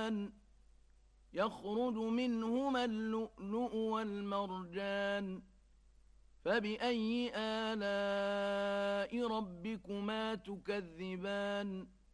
يكذبان يخرج منهما اللؤلؤ والمرجان فبأي آلاء ربكما تكذبان